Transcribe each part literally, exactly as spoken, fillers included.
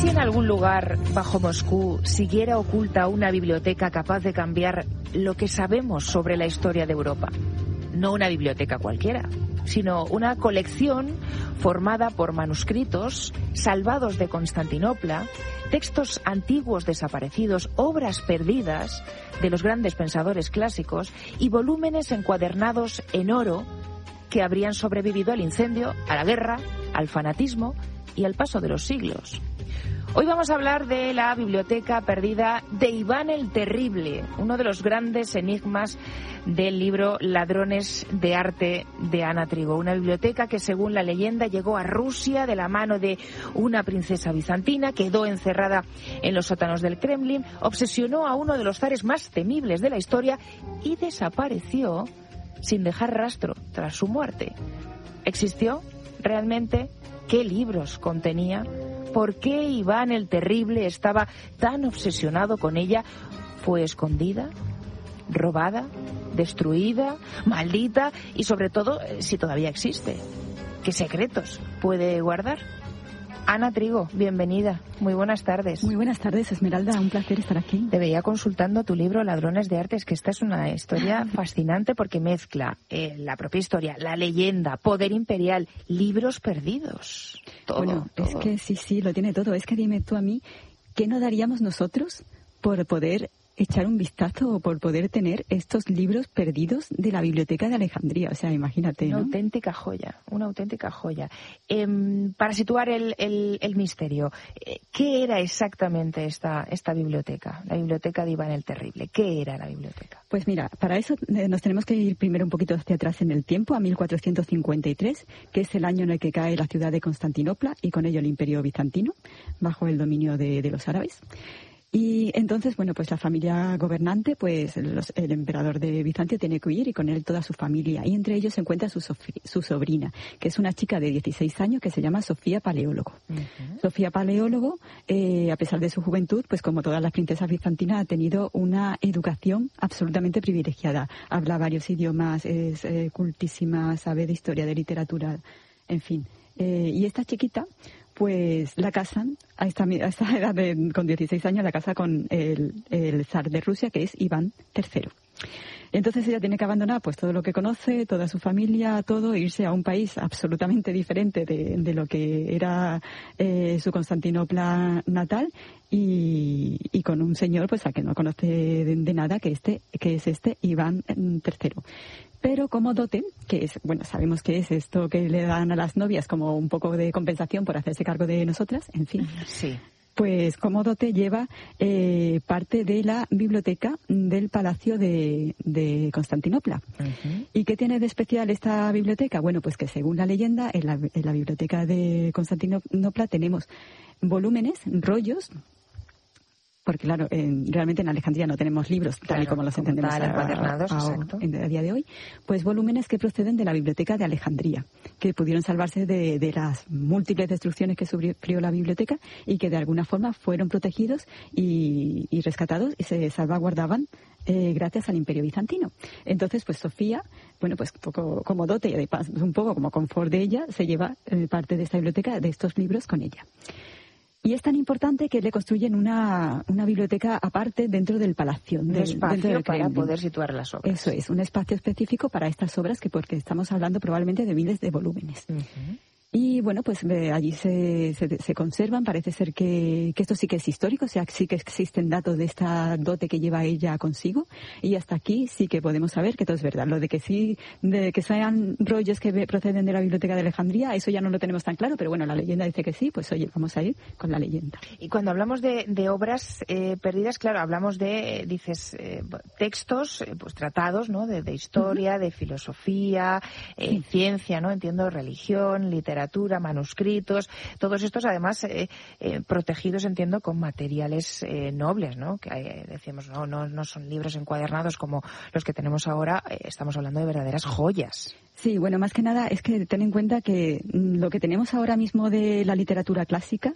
si en algún lugar bajo Moscú siguiera oculta una biblioteca capaz de cambiar lo que sabemos sobre la historia de Europa? No una biblioteca cualquiera, sino una colección formada por manuscritos salvados de Constantinopla, textos antiguos desaparecidos, obras perdidas de los grandes pensadores clásicos y volúmenes encuadernados en oro que habrían sobrevivido al incendio, a la guerra, al fanatismo y al paso de los siglos. Hoy vamos a hablar de la biblioteca perdida de Iván el Terrible, uno de los grandes enigmas del libro Ladrones de Arte de Ana Trigo. Una biblioteca que, según la leyenda, llegó a Rusia de la mano de una princesa bizantina, quedó encerrada en los sótanos del Kremlin, obsesionó a uno de los zares más temibles de la historia y desapareció sin dejar rastro tras su muerte. ¿Existió realmente? ¿Qué libros contenía? ¿Por qué Iván el Terrible estaba tan obsesionado con ella? ¿Fue escondida, robada, destruida, maldita? Y sobre todo, si todavía existe, ¿qué secretos puede guardar? Ana Trigo, bienvenida. Muy buenas tardes. Muy buenas tardes, Esmeralda. Un placer estar aquí. Te veía consultando tu libro Ladrones de Arte. Es que esta es una historia fascinante porque mezcla eh, la propia historia, la leyenda, poder imperial, libros perdidos. Todo, bueno, todo. Es que sí, sí, lo tiene todo. Es que dime tú a mí, ¿qué no daríamos nosotros por poder echar un vistazo o por poder tener estos libros perdidos de la Biblioteca de Alejandría? O sea, imagínate, Una ¿no? auténtica joya, una auténtica joya. Eh, para situar el, el, el misterio, eh, ¿qué era exactamente esta, esta biblioteca? La biblioteca de Iván el Terrible. ¿Qué era la biblioteca? Pues mira, para eso eh, nos tenemos que ir primero un poquito hacia atrás en el tiempo, a mil cuatrocientos cincuenta y tres, que es el año en el que cae la ciudad de Constantinopla y con ello el Imperio Bizantino, bajo el dominio de, de los árabes. Y entonces, bueno, pues la familia gobernante, pues los, el emperador de Bizancio tiene que huir y con él toda su familia. Y entre ellos se encuentra su, sofri, su sobrina, que es una chica de dieciséis años que se llama Sofía Paleólogo. Uh-huh. Sofía Paleólogo, eh, a pesar de su juventud, pues como todas las princesas bizantinas, ha tenido una educación absolutamente privilegiada. Habla varios idiomas, es eh, cultísima, sabe de historia, de literatura, en fin. Eh, y esta chiquita, pues la casan, a esta, a esta edad de, con dieciséis años, la casa con el, el zar de Rusia, que es Iván tercero. Entonces ella tiene que abandonar pues todo lo que conoce, toda su familia, todo, e irse a un país absolutamente diferente de, de lo que era eh, su Constantinopla natal y, y con un señor pues al que no conoce de, de nada, que este que es este Iván tercero. Pero como dote, que es, bueno, sabemos que es esto que le dan a las novias como un poco de compensación por hacerse cargo de nosotras, en fin. Sí. Pues como dote lleva eh, parte de la biblioteca del Palacio de, de Constantinopla. Uh-huh. ¿Y qué tiene de especial esta biblioteca? Bueno, pues que según la leyenda, en la, en la biblioteca de Constantinopla tenemos volúmenes, rollos, porque claro, en, realmente en Alejandría no tenemos libros tal claro, y como los como entendemos tal, encuadernados, a, a, a, a día de hoy, pues volúmenes que proceden de la biblioteca de Alejandría, que pudieron salvarse de, de las múltiples destrucciones que sufrió la biblioteca y que de alguna forma fueron protegidos y, y rescatados y se salvaguardaban eh, gracias al Imperio Bizantino. Entonces, pues Sofía, bueno, pues un poco como dote y un poco como confort de ella, se lleva eh, parte de esta biblioteca, de estos libros con ella. Y es tan importante que le construyen una, una biblioteca aparte dentro del palacio. Un del, espacio del para poder situar las obras. Eso es, un espacio específico para estas obras, que porque estamos hablando probablemente de miles de volúmenes. Uh-huh. Y bueno, pues eh, allí se, se, se conservan, parece ser que, que esto sí que es histórico, o sea, sí que existen datos de esta dote que lleva ella consigo, y hasta aquí sí que podemos saber que todo es verdad. Lo de que sí, de que sean rollos que proceden de la Biblioteca de Alejandría, eso ya no lo tenemos tan claro, pero bueno, la leyenda dice que sí, pues oye, vamos a ir con la leyenda. Y cuando hablamos de, de obras eh, perdidas, claro, hablamos de, dices, eh, textos, eh, pues tratados, ¿no?, de, de historia, uh-huh. de filosofía, eh, sí. ciencia, ¿no?, entiendo, religión, literatura, manuscritos, todos estos además eh, eh, protegidos, entiendo, con materiales eh, nobles, ¿no? Que eh, decíamos, no, no, no son libros encuadernados como los que tenemos ahora, eh, estamos hablando de verdaderas joyas. Sí, bueno, más que nada es que ten en cuenta que lo que tenemos ahora mismo de la literatura clásica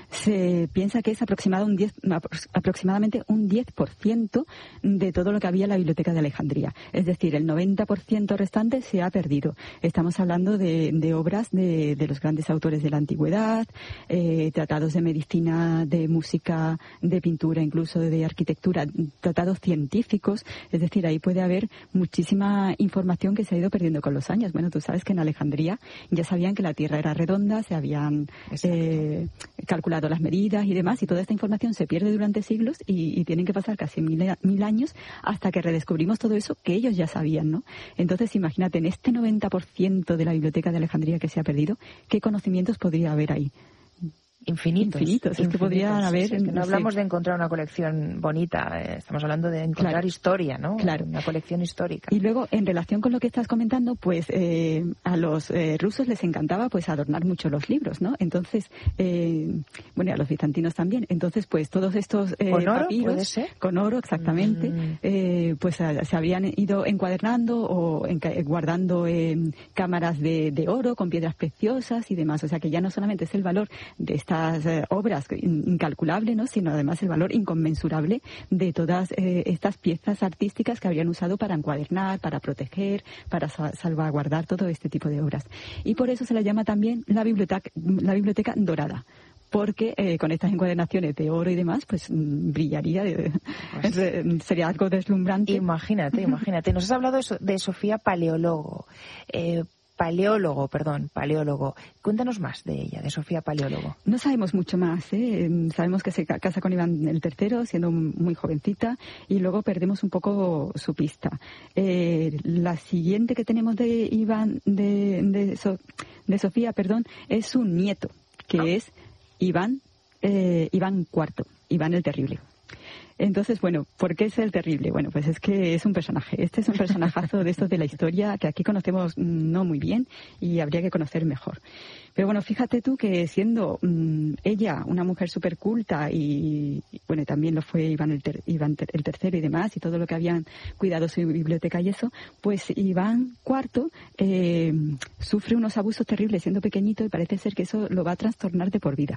se piensa que es aproximado un diez, aproximadamente un diez por ciento de todo lo que había en la Biblioteca de Alejandría. Es decir, el noventa por ciento restante se ha perdido. Estamos hablando de, de obras de, de los grandes autores de la antigüedad, eh, tratados de medicina, de música, de pintura, incluso de arquitectura, tratados científicos. Es decir, ahí puede haber muchísima información que se ha ido perdiendo con los años. Bueno, tú sabes que en Alejandría ya sabían que la Tierra era redonda, se habían eh, calculado las medidas y demás, y toda esta información se pierde durante siglos y, y tienen que pasar casi mil, mil años hasta que redescubrimos todo eso que ellos ya sabían, ¿no? Entonces, imagínate, en este noventa por ciento de la Biblioteca de Alejandría que se ha perdido, ¿qué conocimientos podría haber ahí? Infinitos. Infinitos. Es infinitos. que podría haber... Sí, es que no, no hablamos sé. de encontrar una colección bonita, eh, estamos hablando de encontrar claro. historia, ¿no? Claro. Una colección histórica. Y luego, en relación con lo que estás comentando, pues eh, a los eh, rusos les encantaba pues adornar mucho los libros, ¿no? Entonces, eh, bueno, y a los bizantinos también. Entonces, pues todos estos eh, ¿Con oro, papiros, puede ser? Con oro, exactamente, mm. eh, pues a, se habían ido encuadernando o en, guardando eh, cámaras de, de oro con piedras preciosas y demás. O sea, que ya no solamente es el valor de estas eh, obras incalculable, ¿no? Sino además el valor inconmensurable de todas eh, estas piezas artísticas que habrían usado para encuadernar, para proteger, para sa- salvaguardar todo este tipo de obras. Y por eso se la llama también la biblioteca, la biblioteca dorada. Porque eh, con estas encuadernaciones de oro y demás, pues mmm, brillaría, de, pues, eh, sería algo deslumbrante. Imagínate, imagínate. Nos has hablado de, so- de Sofía Paleólogo. Eh, Paleólogo, perdón, paleólogo. Cuéntanos más de ella, de Sofía Paleólogo. No sabemos mucho más, ¿eh? Sabemos que se casa con Iván el tercero, siendo muy jovencita, y luego perdemos un poco su pista. Eh, la siguiente que tenemos de Iván, de, de, so, de Sofía, perdón, es su nieto, que ah. es Iván, eh, Iván cuarto, Iván el Terrible. Entonces, bueno, ¿por qué es el terrible? Bueno, pues es que es un personaje. Este es un personajazo de estos de la historia que aquí conocemos no muy bien y habría que conocer mejor. Pero bueno, fíjate tú que siendo mmm, ella una mujer súper culta y, y, bueno, también lo fue Iván el, ter, Iván ter, el tercero y demás, y todo lo que habían cuidado su biblioteca y eso, pues Iván cuarto eh, sufre unos abusos terribles siendo pequeñito y parece ser que eso lo va a trastornar de por vida.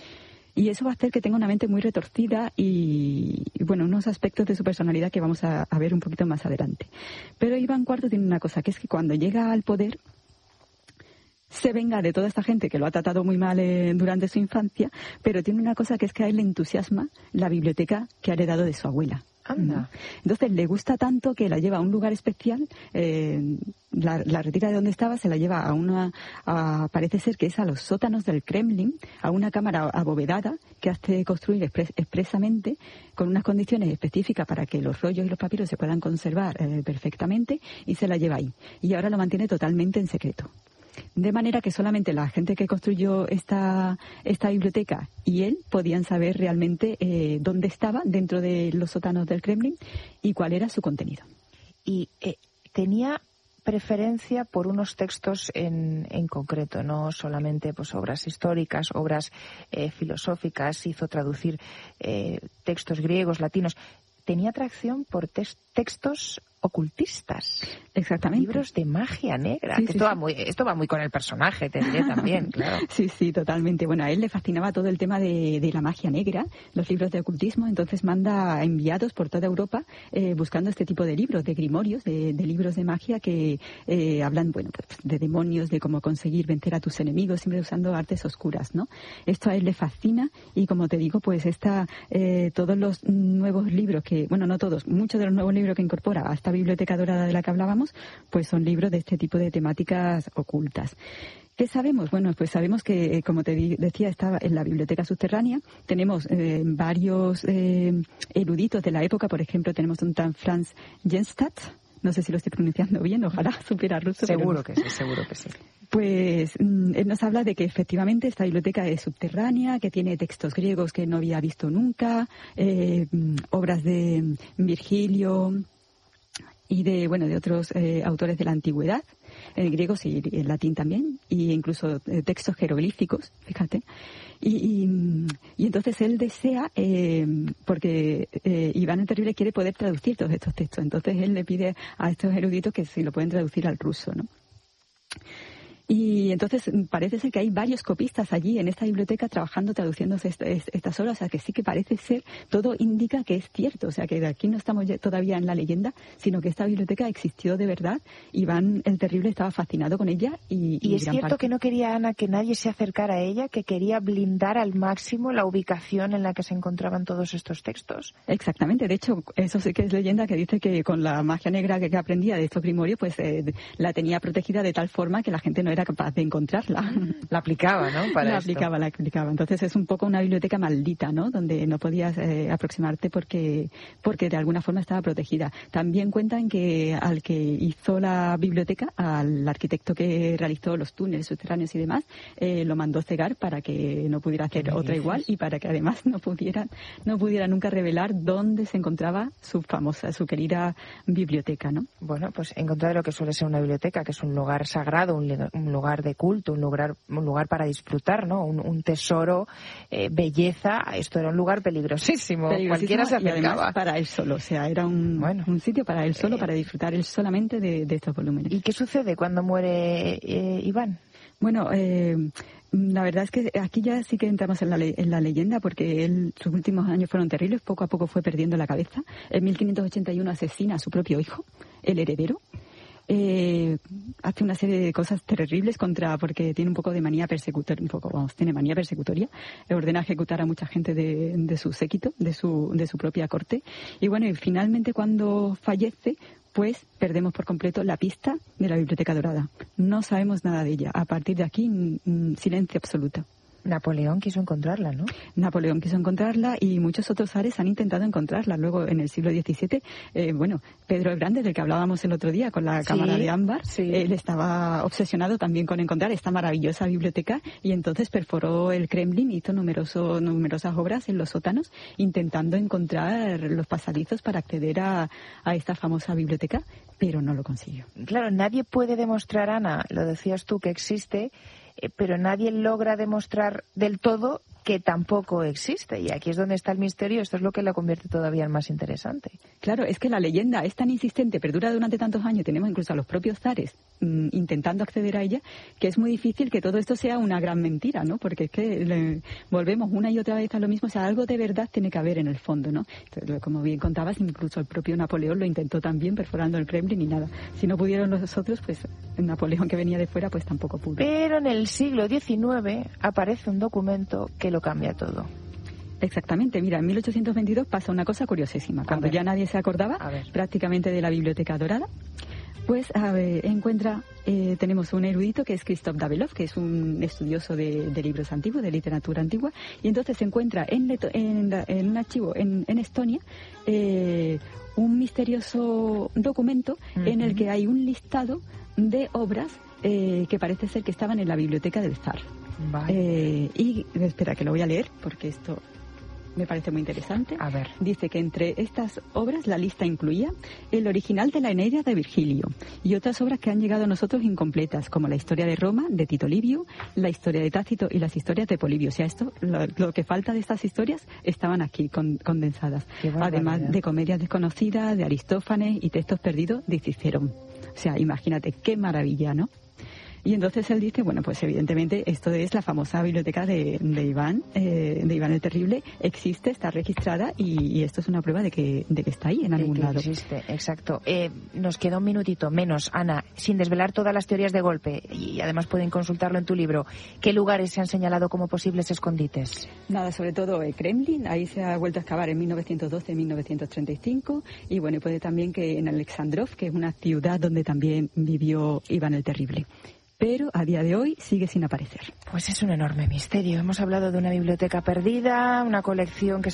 Y eso va a hacer que tenga una mente muy retorcida y, y bueno, unos aspectos de su personalidad que vamos a, a ver un poquito más adelante. Pero Iván cuarto tiene una cosa, que es que cuando llega al poder se venga de toda esta gente que lo ha tratado muy mal eh, durante su infancia, pero tiene una cosa que es que a él le entusiasma la biblioteca que ha heredado de su abuela. Anda. Entonces le gusta tanto que la lleva a un lugar especial, eh, la, la retira de donde estaba, se la lleva a una, a, parece ser que es a los sótanos del Kremlin, a una cámara abovedada que hace construir expres, expresamente con unas condiciones específicas para que los rollos y los papiros se puedan conservar eh, perfectamente, y se la lleva ahí. Y ahora lo mantiene totalmente en secreto. De manera que solamente la gente que construyó esta, esta biblioteca y él podían saber realmente eh, dónde estaba dentro de los sótanos del Kremlin y cuál era su contenido. Y eh, tenía preferencia por unos textos en, en concreto, no solamente pues obras históricas, obras eh, filosóficas, hizo traducir eh, textos griegos, latinos. Tenía atracción por tex- textos ocultistas. Exactamente. Libros de magia negra. Sí, que sí, esto, sí. Va muy, esto va muy con el personaje, te diré también, claro. Sí, sí, totalmente. Bueno, a él le fascinaba todo el tema de, de la magia negra, los libros de ocultismo, entonces manda enviados por toda Europa eh, buscando este tipo de libros, de grimorios, de, de libros de magia que eh, hablan, bueno, pues, de demonios, de cómo conseguir vencer a tus enemigos, siempre usando artes oscuras, ¿no? Esto a él le fascina y, como te digo, pues está eh, todos los nuevos libros que, bueno, no todos, muchos de los nuevos libros que incorpora a esta biblioteca dorada de la que hablábamos, pues son libros de este tipo de temáticas ocultas. ¿Qué sabemos? Bueno, pues sabemos que, como te di- decía, estaba en la biblioteca subterránea. Tenemos eh, varios eh, eruditos de la época. Por ejemplo, tenemos un tal Franz Jenstadt. No sé si lo estoy pronunciando bien, ojalá supiera ruso. Seguro pero... que sí, seguro que sí. Pues él nos habla de que efectivamente esta biblioteca es subterránea, que tiene textos griegos que no había visto nunca, eh, obras de Virgilio y de bueno de otros eh, autores de la antigüedad, en griegos y en latín también, y incluso eh, textos jeroglíficos, fíjate. Y, y, y entonces él desea, eh, porque eh, Iván el Terrible quiere poder traducir todos estos textos, entonces él le pide a estos eruditos que si lo pueden traducir al ruso, ¿no? Y entonces parece ser que hay varios copistas allí en esta biblioteca trabajando, traduciendo est- est- estas obras, o sea que sí que parece ser, todo indica que es cierto, o sea que de aquí no estamos todavía en la leyenda, sino que esta biblioteca existió de verdad. Iván el Terrible estaba fascinado con ella y... Y, y es gran cierto parte... que no quería, Ana, que nadie se acercara a ella, que quería blindar al máximo la ubicación en la que se encontraban todos estos textos. Exactamente, de hecho, eso sí que es leyenda, que dice que con la magia negra que, que aprendía de estos grimorios, pues eh, la tenía protegida de tal forma que la gente no era capaz de encontrarla. La aplicaba, ¿no? Para la esto. aplicaba, la aplicaba. Entonces es un poco una biblioteca maldita, ¿no? Donde no podías eh, aproximarte porque porque de alguna forma estaba protegida. También cuentan que al que hizo la biblioteca, al arquitecto que realizó los túneles subterráneos y demás, eh, lo mandó cegar para que no pudiera hacer otra dices? igual y para que además no pudiera no pudiera nunca revelar dónde se encontraba su famosa, su querida biblioteca, ¿no? Bueno, pues en contra de lo que suele ser una biblioteca, que es un lugar sagrado, un, un lugar de culto, un lugar, un lugar para disfrutar, ¿no? Un, un tesoro, eh, belleza. Esto era un lugar peligrosísimo. peligrosísimo Cualquiera se acercaba. Y además para él solo, o sea, era un, bueno, un sitio para él solo, eh, para disfrutar él solamente de, de estos volúmenes. ¿Y qué sucede cuando muere eh, Iván? Bueno, eh, la verdad es que aquí ya sí que entramos en la, le- en la leyenda, porque él, sus últimos años fueron terribles, poco a poco fue perdiendo la cabeza. En mil quinientos ochenta y uno asesina a su propio hijo, el heredero. Eh, hace una serie de cosas terribles contra, porque tiene un poco de manía persecutoria, un poco, vamos, tiene manía persecutoria, ordena ejecutar a mucha gente de, de su séquito, de su, de su propia corte. Y bueno, y finalmente cuando fallece, pues perdemos por completo la pista de la Biblioteca Dorada. No sabemos nada de ella. A partir de aquí, mm, silencio absoluto. Napoleón quiso encontrarla, ¿no? Napoleón quiso encontrarla y muchos otros zares han intentado encontrarla. Luego, en el siglo diecisiete, eh, bueno, Pedro el Grande, del que hablábamos el otro día con la Sí, cámara de ámbar, sí. él estaba obsesionado también con encontrar esta maravillosa biblioteca y entonces perforó el Kremlin, hizo numeroso, numerosas obras en los sótanos intentando encontrar los pasadizos para acceder a, a esta famosa biblioteca, pero no lo consiguió. Claro, nadie puede demostrar, Ana, lo decías tú, que existe, eh, pero nadie logra demostrar del todo que tampoco existe. Y aquí es donde está el misterio. Esto es lo que la convierte todavía en más interesante. Claro, es que la leyenda es tan insistente, perdura durante tantos años, tenemos incluso a los propios zares mmm, intentando acceder a ella, que es muy difícil que todo esto sea una gran mentira, ¿no? Porque es que le, volvemos una y otra vez a lo mismo, o sea, algo de verdad tiene que haber en el fondo, ¿no? Entonces, como bien contabas, incluso el propio Napoleón lo intentó también, perforando el Kremlin y nada. Si no pudieron los otros, pues Napoleón, que venía de fuera, pues tampoco pudo. Pero en el siglo diecinueve aparece un documento que lo cambia todo. Exactamente, mira, en mil ochocientos veintidós pasa una cosa curiosísima. Cuando ya nadie se acordaba prácticamente de la Biblioteca Dorada, pues a ver, encuentra, eh, tenemos un erudito que es Christoph Davilov, que es un estudioso de, de libros antiguos, de literatura antigua, y entonces se encuentra en, Leto, en, la, en un archivo en, en Estonia eh, un misterioso documento uh-huh. en el que hay un listado de obras eh, que parece ser que estaban en la biblioteca del zar. Vale. Eh, y espera, que lo voy a leer porque esto me parece muy interesante. A ver. Dice que entre estas obras la lista incluía el original de la Eneida de Virgilio y otras obras que han llegado a nosotros incompletas, como la historia de Roma de Tito Livio, la historia de Tácito y las historias de Polibio. O sea, esto, lo, lo que falta de estas historias estaban aquí con, condensadas. Además de comedias desconocidas, de Aristófanes y textos perdidos de Cicerón. O sea, imagínate qué maravilla, ¿no? Y entonces él dice, bueno, pues evidentemente esto es la famosa biblioteca de, de Iván, eh, de Iván el Terrible, existe, está registrada y, y esto es una prueba de que, de que está ahí en de algún que lado. Existe, exacto. Eh, nos queda un minutito menos, Ana, sin desvelar todas las teorías de golpe, y además pueden consultarlo en tu libro. ¿Qué lugares se han señalado como posibles escondites? Nada, sobre todo el Kremlin, ahí se ha vuelto a excavar en mil novecientos doce, mil novecientos treinta y cinco, y bueno, puede también que en Alexandrov, que es una ciudad donde también vivió Iván el Terrible. Pero a día de hoy sigue sin aparecer. Pues es un enorme misterio. Hemos hablado de una biblioteca perdida, una colección que